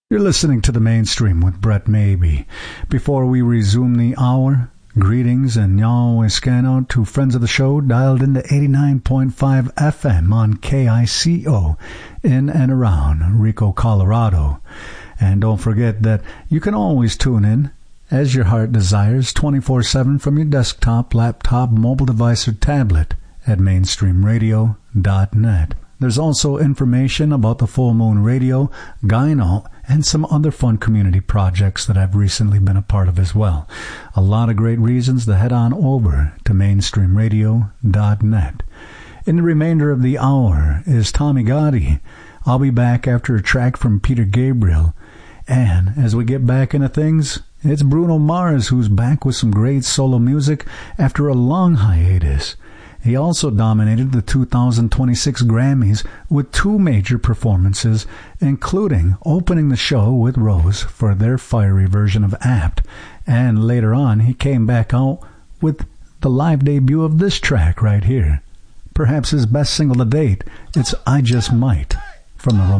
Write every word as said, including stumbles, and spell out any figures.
You're listening to The Mainstream with Brett Maybe. Before we resume the hour, greetings and y'all scan out to friends of the show dialed into eighty-nine point five F M on K I C O in and around Rico, Colorado. And don't forget that you can always tune in as your heart desires twenty-four seven from your desktop, laptop, mobile device, or tablet at mainstream radio dot net. There's also information about the Full Moon Radio, Gyno, and some other fun community projects that I've recently been a part of as well. A lot of great reasons to head on over to mainstream radio dot net. In the remainder of the hour is Tommy Gotti. I'll be back after a track from Peter Gabriel. And as we get back into things, it's Bruno Mars who's back with some great solo music after a long hiatus. He also dominated the two thousand twenty-six Grammys with two major performances, including opening the show with Rose for their fiery version of Apt. And later on, he came back out with the live debut of this track right here. Perhaps his best single to date. It's I Just Might from the